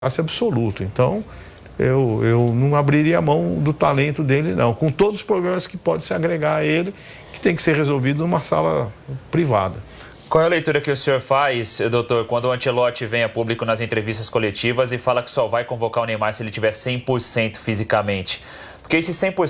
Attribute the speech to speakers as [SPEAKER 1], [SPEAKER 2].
[SPEAKER 1] absoluto. Então, eu não abriria a mão do talento dele, não. Com todos os problemas que pode se agregar a ele, que tem que ser resolvido numa sala privada.
[SPEAKER 2] Qual é a leitura que o senhor faz, doutor, quando o Ancelotti vem a público nas entrevistas coletivas e fala que só vai convocar o Neymar se ele tiver 100% fisicamente? Porque esse 100%